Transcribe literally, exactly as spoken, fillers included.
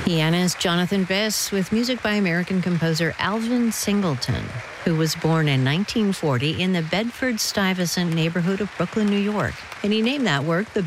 Pianist Jonathan Bess with music by American composer Alvin Singleton, who was born in nineteen forty in the Bedford-Stuyvesant neighborhood of Brooklyn, New York. And he named that work the